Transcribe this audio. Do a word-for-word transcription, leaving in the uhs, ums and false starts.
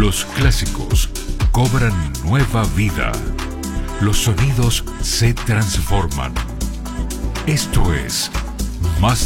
Los clásicos cobran nueva vida. Los sonidos se transforman. Esto es Más